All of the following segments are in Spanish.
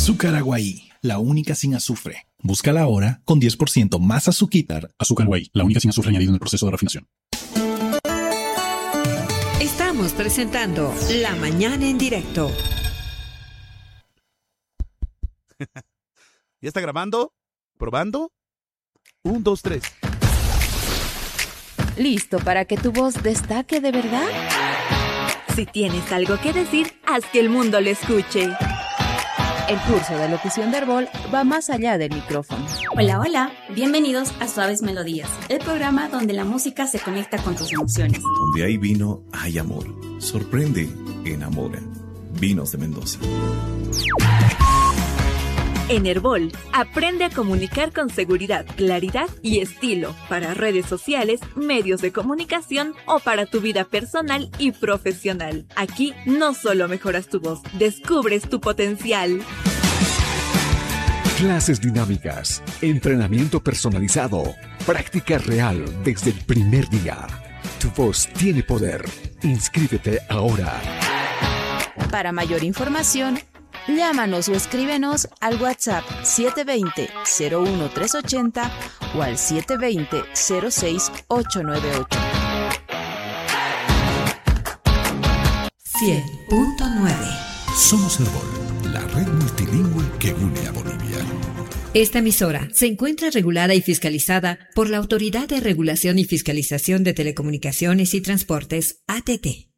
Azúcar Aguaí, la única sin azufre. Búscala ahora con 10% más azúcar. Azúcar Aguaí, la única sin azufre añadido en el proceso de refinación. Estamos presentando La Mañana en Directo. ¿Ya está grabando? ¿Probando? 1, 2, 3. ¿Listo para que tu voz destaque de verdad? Si tienes algo que decir, haz que el mundo lo escuche. El curso de locución de Herbol va más allá del micrófono. Hola, hola. Bienvenidos a Suaves Melodías, el programa donde la música se conecta con tus emociones. Donde hay vino, hay amor. Sorprende, enamora. Vinos de Mendoza. En Herbol, aprende a comunicar con seguridad, claridad y estilo para redes sociales, medios de comunicación o para tu vida personal y profesional. Aquí no solo mejoras tu voz, descubres tu potencial. Clases dinámicas, entrenamiento personalizado, práctica real desde el primer día. Tu voz tiene poder. Inscríbete ahora. Para mayor información, llámanos o escríbenos al WhatsApp 720-01380 o al 720-06898. 100.9. Somos Herbol, la red multilingüe que une a Bolivia. Esta emisora se encuentra regulada y fiscalizada por la Autoridad de Regulación y Fiscalización de Telecomunicaciones y Transportes, ATT.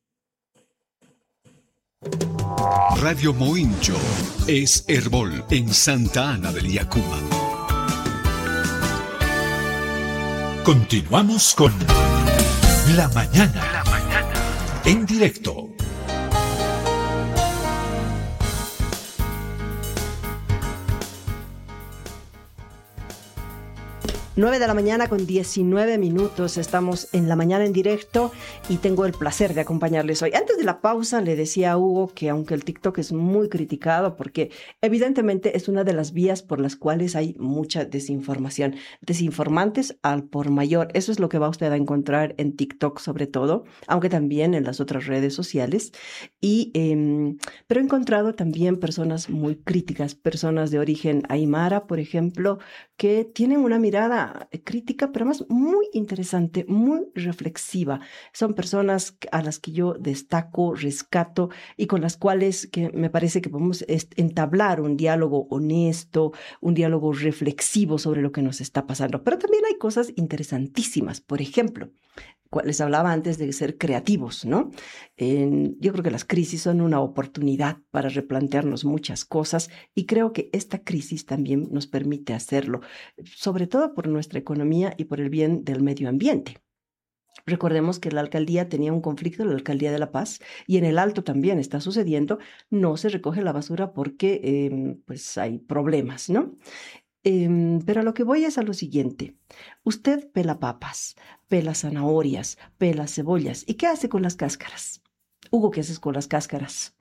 Radio Moincho es Herbol en Santa Ana del Yacuma. Continuamos con La Mañana en directo. 9 de la mañana con 19 minutos. Estamos en La Mañana en Directo y tengo el placer de acompañarles hoy. Antes de la pausa le decía a Hugo que aunque el TikTok es muy criticado porque evidentemente es una de las vías por las cuales hay mucha desinformación. Desinformantes al por mayor. Eso es lo que va usted a encontrar en TikTok sobre todo, aunque también en las otras redes sociales. Pero he encontrado también personas muy críticas, personas de origen aymara, por ejemplo, que tienen una mirada crítica, pero además muy interesante, muy reflexiva. Son personas a las que yo destaco, rescato y con las cuales que me parece que podemos entablar un diálogo honesto, un diálogo reflexivo sobre lo que nos está pasando. Pero también hay cosas interesantísimas. Por ejemplo, les hablaba antes de ser creativos, ¿no? Yo creo que las crisis son una oportunidad para replantearnos muchas cosas y creo que esta crisis también nos permite hacerlo, sobre todo por nuestra economía y por el bien del medio ambiente. Recordemos que la alcaldía tenía un conflicto, la alcaldía de La Paz, y en el Alto también está sucediendo. No se recoge la basura porque pues hay problemas, ¿no? Pero a lo que voy es a lo siguiente. Usted pela papas, pela zanahorias, pela cebollas. ¿Y qué hace con las cáscaras? Hugo, ¿qué haces con las cáscaras?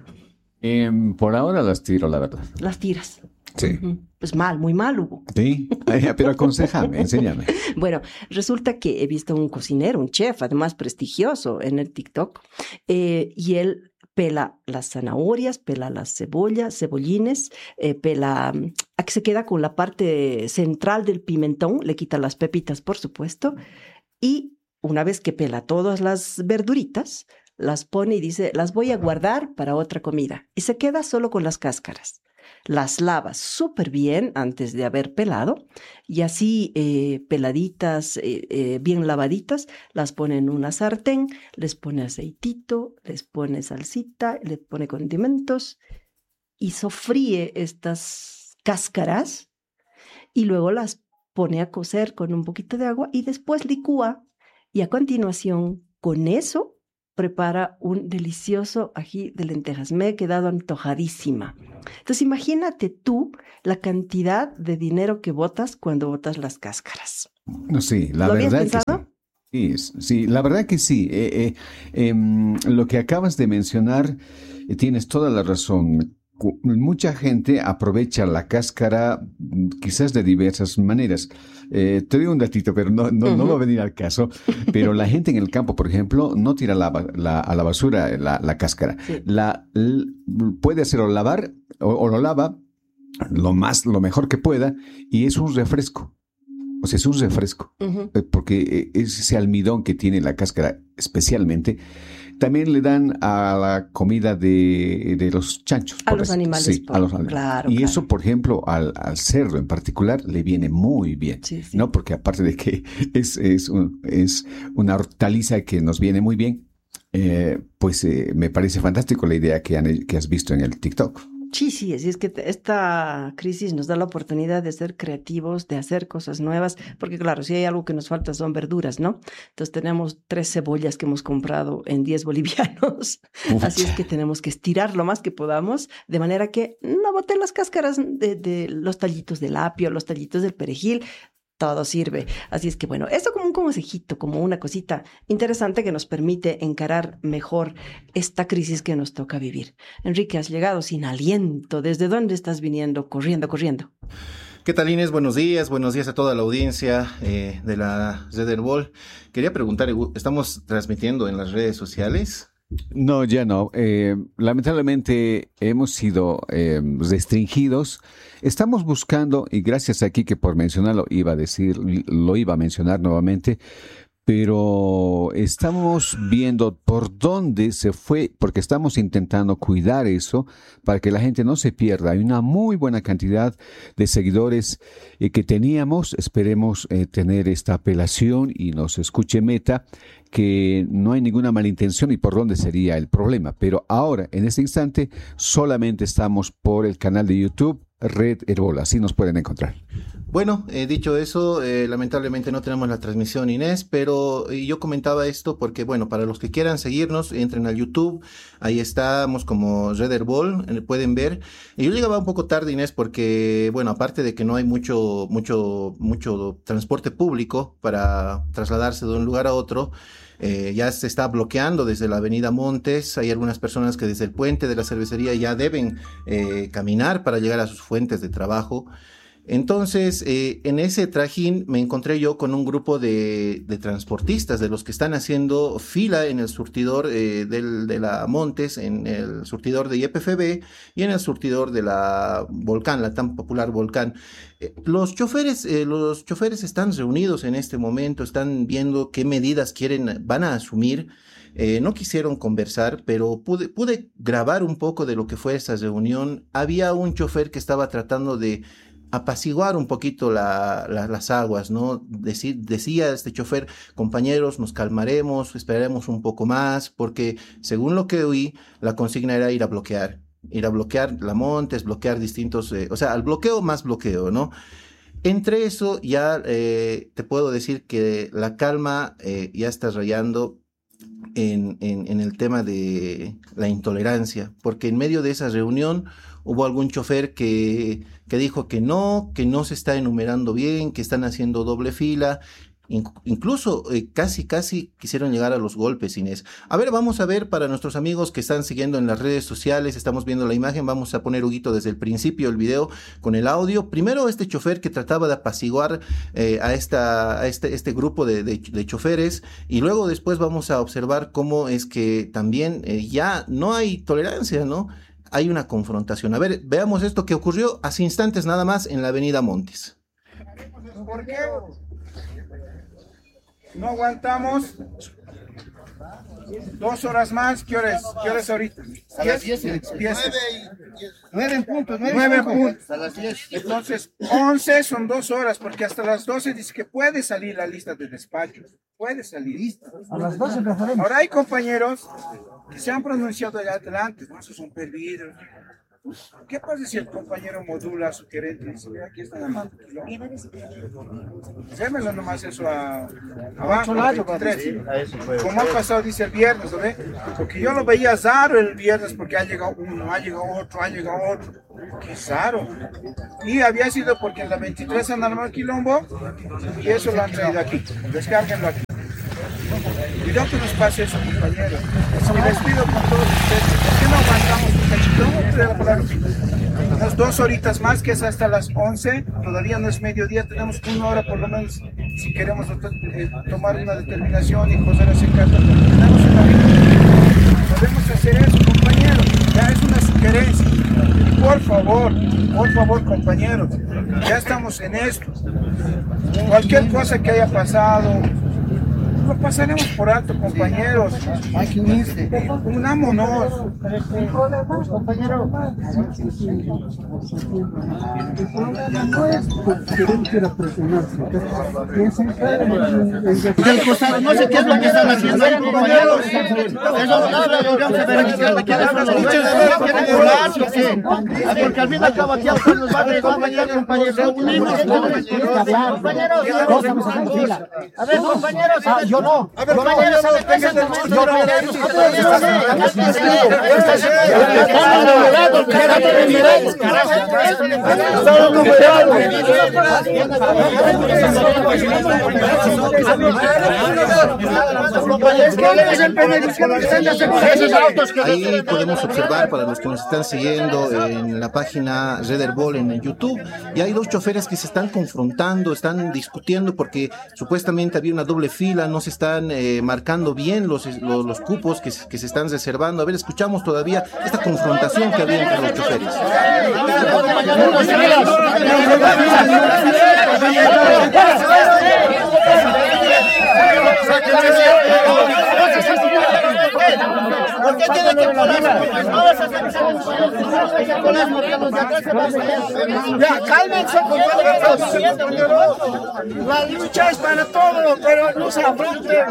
Por ahora las tiro, la verdad. Las tiras. Sí. Pues mal, muy mal, Hugo. Sí, pero aconsejame, enséñame. Bueno, resulta que he visto un cocinero, un chef, además prestigioso en el TikTok, y él pela las zanahorias, pela las cebollas, cebollines, aquí se queda con la parte central del pimentón, le quita las pepitas, por supuesto, y una vez que pela todas las verduritas, las pone y dice, las voy a guardar para otra comida, y se queda solo con las cáscaras. Las lavas súper bien antes de haber pelado y así peladitas, bien lavaditas, las pone en una sartén, les pone aceitito, les pone salsita, les pone condimentos y sofríe estas cáscaras y luego las pone a cocer con un poquito de agua y después licúa y a continuación con eso prepara un delicioso ají de lentejas. Me he quedado antojadísima. Entonces, imagínate tú la cantidad de dinero que botas cuando botas las cáscaras. No, sí, la ¿Lo verdad habías pensado? que sí. Sí, la verdad que sí. Lo que acabas de mencionar, tienes toda la razón. Mucha gente aprovecha la cáscara quizás de diversas maneras. Te doy un datito, pero no va a venir al caso. Pero la gente en el campo, por ejemplo, no tira a la basura la cáscara. Sí. Puede hacerlo lavar o lo lava lo mejor que pueda, y es un refresco. O sea, es un refresco, porque ese almidón que tiene la cáscara especialmente, también le dan a la comida de los chanchos. A los animales. Sí, a los animales. Claro, y claro. eso, por ejemplo, al cerdo en particular, le viene muy bien, sí. ¿no? Porque aparte de que es una hortaliza que nos viene muy bien, me parece fantástico la idea que has visto en el TikTok. Sí, así es que esta crisis nos da la oportunidad de ser creativos, de hacer cosas nuevas, porque claro, si hay algo que nos falta son verduras, ¿no? Entonces tenemos 3 cebollas que hemos comprado en 10 bolivianos, así es que tenemos que estirar lo más que podamos, de manera que no boten las cáscaras de los tallitos del apio, los tallitos del perejil. Todo sirve. Así es que bueno, esto como un consejito, como una cosita interesante que nos permite encarar mejor esta crisis que nos toca vivir. Enrique, has llegado sin aliento. ¿Desde dónde estás viniendo? Corriendo. ¿Qué tal, Inés? Buenos días a toda la audiencia de la Red Herbol. Quería preguntar, ¿estamos transmitiendo en las redes sociales? No, ya no. Lamentablemente hemos sido restringidos. Estamos buscando, y gracias a Quique por mencionarlo, lo iba a mencionar nuevamente, pero estamos viendo por dónde se fue, porque estamos intentando cuidar eso para que la gente no se pierda. Hay una muy buena cantidad de seguidores que teníamos. Esperemos tener esta apelación y nos escuche Meta, que no hay ninguna mala intención y por dónde sería el problema. Pero ahora, en este instante, solamente estamos por el canal de YouTube Red Herbol, así nos pueden encontrar. Bueno, dicho eso, lamentablemente no tenemos la transmisión, Inés, pero yo comentaba esto porque, bueno, para los que quieran seguirnos, entren al YouTube, ahí estamos como Red Herbol, pueden ver. Y yo llegaba un poco tarde, Inés, porque, bueno, aparte de que no hay mucho transporte público para trasladarse de un lugar a otro, ya se está bloqueando desde la avenida Montes. Hay algunas personas que desde el puente de la cervecería ya deben caminar para llegar a sus fuentes de trabajo. Entonces, en ese trajín me encontré yo con un grupo de transportistas, de los que están haciendo fila en el surtidor de la Montes, en el surtidor de YPFB y en el surtidor de la Volcán, la tan popular Volcán. Los choferes están reunidos en este momento, están viendo qué medidas van a asumir. No quisieron conversar, pero pude grabar un poco de lo que fue esa reunión. Había un chofer que estaba tratando de apaciguar un poquito las aguas, ¿no? Decía este chofer: compañeros, nos calmaremos, esperaremos un poco más, porque según lo que oí, la consigna era ir a bloquear la Montes, bloquear distintos, al bloqueo más bloqueo, ¿no? Entre eso ya te puedo decir que la calma ya está rayando en el tema de la intolerancia, porque en medio de esa reunión hubo algún chofer que dijo que no se está enumerando bien, que están haciendo doble fila. Incluso casi quisieron llegar a los golpes, Inés. A ver, vamos a ver para nuestros amigos que están siguiendo en las redes sociales, estamos viendo la imagen, vamos a poner, Huguito, desde el principio el video con el audio. Primero este chofer que trataba de apaciguar a este grupo de choferes, y luego después vamos a observar cómo es que también ya no hay tolerancia, ¿no? Hay una confrontación. A ver, veamos esto que ocurrió hace instantes nada más en la avenida Montes. ¿Por qué? No aguantamos 2 horas más. ¿Qué hora es ahorita? A las 10. 9 en punto. 9 en punto. A las 10. Entonces, 11 son 2 horas, porque hasta las 12 dice que puede salir la lista de despachos. Puede salir. A las 12 empezaremos. Ahora hay compañeros que se han pronunciado allá adelante, ¿no? Esos son perdidos. ¿Qué pasa si el compañero modula a su gerente y dice: mira, aquí está la mano? Démelo nomás eso abajo, 23. Como ha pasado, dice, el viernes, ¿no ve? Porque yo lo veía raro el viernes, porque ha llegado uno, ha llegado otro. Qué raro. Y había sido porque en la 23 han armado el quilombo y eso lo han traído aquí. Descárguenlo aquí. Cuidado que nos pase eso, compañeros. Y les pido con todos ustedes, ¿por qué no aguantamos un cachito? Unas 2 horitas más, que es hasta las 11. Todavía no es mediodía, tenemos 1 hora por lo menos, si queremos tomar una determinación y poder hacer caso. Tenemos una vida. Podemos hacer eso, compañeros. Ya es una sugerencia. por favor, compañeros, ya estamos en esto. Cualquier cosa que haya pasado, lo pasaremos por alto, compañeros. Hay que unirse. Unámonos. Compañero. El problema no es porque él quiera presionarse. Del costado, no sé qué es lo que están haciendo ahí, compañeros. Porque al fin y al cabo aquí nos va a mañana, compañeros. Reunimos, compañeros. A ver, compañeros. Yo no. A ver, compañeros, ahí podemos observar, para los que nos están siguiendo en la página Reder Ball en YouTube, y hay dos choferes que se están confrontando, están discutiendo porque supuestamente había una doble fila, no se están marcando bien los cupos que se están reservando. A ver, escuchamos todavía esta confrontación que había entre los choferes. ¿Por qué tiene que colarse? Ya, cálmense, compañeros. La lucha es para todos, pero no se afronten.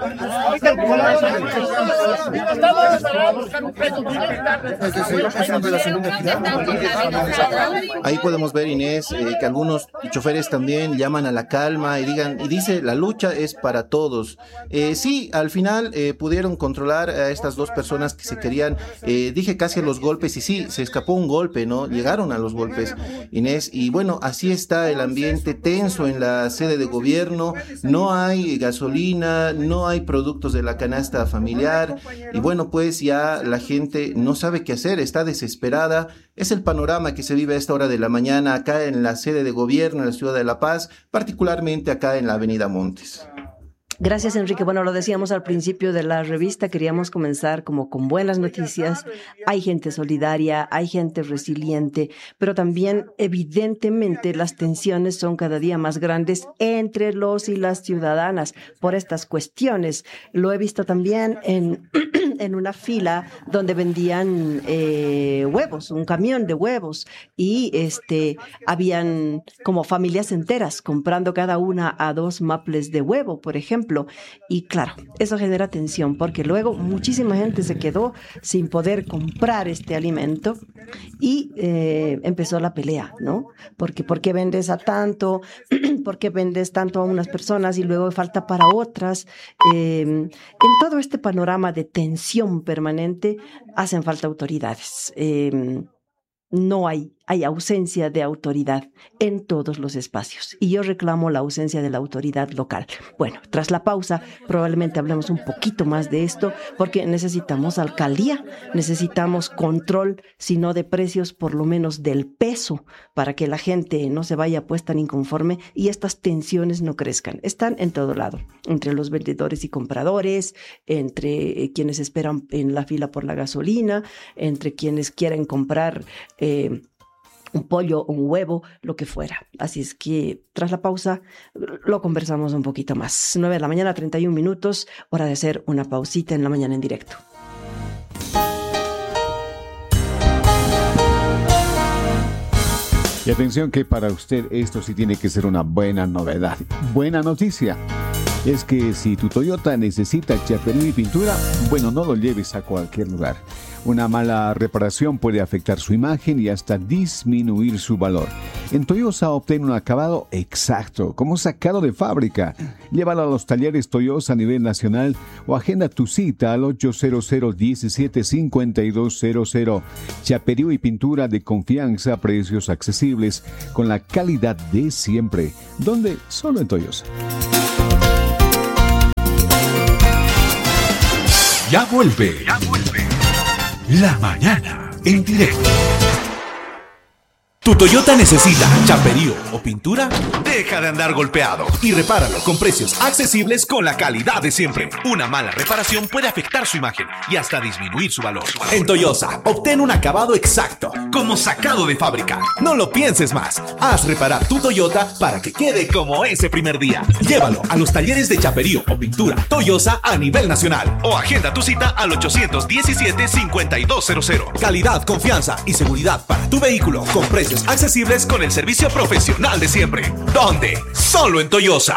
Ahí podemos ver, Inés, que algunos choferes también llaman a la calma y dice la lucha es para todos. Sí, al final pudieron controlar a estas dos personas que se querían, dije casi a los golpes, y sí, se escapó un golpe, ¿no? Llegaron a los golpes, Inés, y bueno, así está el ambiente tenso en la sede de gobierno, no hay gasolina, no hay productos de la canasta familiar, y bueno, pues ya la gente no sabe qué hacer, está desesperada. Es el panorama que se vive a esta hora de la mañana acá en la sede de gobierno, en la ciudad de La Paz, particularmente acá en la avenida Montes. Gracias, Enrique. Bueno, lo decíamos al principio de la revista, queríamos comenzar como con buenas noticias. Hay gente solidaria, hay gente resiliente, pero también evidentemente las tensiones son cada día más grandes entre los y las ciudadanas por estas cuestiones. Lo he visto también en una fila donde vendían huevos, un camión de huevos, y habían como familias enteras comprando cada una a 2 maples de huevo, por ejemplo. Y claro, eso genera tensión porque luego muchísima gente se quedó sin poder comprar este alimento y empezó la pelea, ¿no? Porque ¿por qué vendes a tanto? ¿Por qué vendes tanto a unas personas y luego falta para otras? En todo este panorama de tensión permanente hacen falta autoridades. No hay ausencia de autoridad en todos los espacios. Y yo reclamo la ausencia de la autoridad local. Bueno, tras la pausa, probablemente hablemos un poquito más de esto, porque necesitamos alcaldía, necesitamos control, si no de precios, por lo menos del peso, para que la gente no se vaya pues tan inconforme y estas tensiones no crezcan. Están en todo lado, entre los vendedores y compradores, entre quienes esperan en la fila por la gasolina, entre quienes quieren comprar un pollo, un huevo, lo que fuera. Así es que tras la pausa lo conversamos un poquito más. 9 de la mañana, 31 minutos, hora de hacer una pausita en La Mañana en Directo. Y atención que para usted esto sí tiene que ser una buena novedad. Buena noticia. Es que si tu Toyota necesita chapería y pintura, bueno, no lo lleves a cualquier lugar. Una mala reparación puede afectar su imagen y hasta disminuir su valor. En Toyosa obtén un acabado exacto, como sacado de fábrica. Llévalo a los talleres Toyosa a nivel nacional o agenda tu cita al 800-17-5200. Chaperío y pintura de confianza, precios accesibles, con la calidad de siempre. ¿Dónde? Solo en Toyosa. Ya vuelve. La Mañana en Directo. ¿Tu Toyota necesita chaperío o pintura? Deja de andar golpeado y repáralo con precios accesibles con la calidad de siempre. Una mala reparación puede afectar su imagen y hasta disminuir su valor. En Toyosa, obtén un acabado exacto, como sacado de fábrica. No lo pienses más. Haz reparar tu Toyota para que quede como ese primer día. Llévalo a los talleres de chaperío o pintura Toyosa a nivel nacional o agenda tu cita al 817-5200. Calidad, confianza y seguridad para tu vehículo con precios accesibles con el servicio profesional de siempre. ¿Dónde? Solo en Toyosa.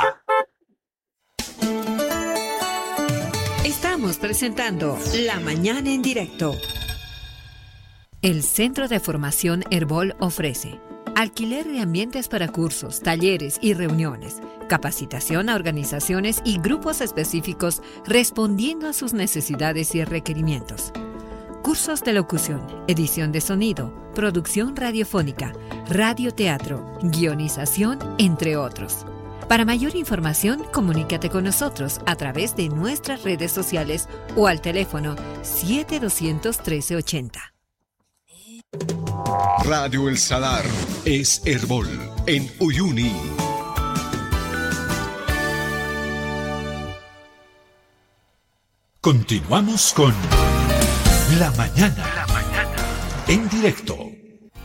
Estamos presentando La Mañana en Directo. El Centro de Formación Herbol ofrece alquiler de ambientes para cursos, talleres y reuniones, capacitación a organizaciones y grupos específicos respondiendo a sus necesidades y requerimientos. Cursos de locución, edición de sonido, producción radiofónica, radioteatro, guionización, entre otros. Para mayor información, comunícate con nosotros a través de nuestras redes sociales o al teléfono 7200-1380. Radio El Salar es Herbol en Uyuni. Continuamos con La Mañana en directo.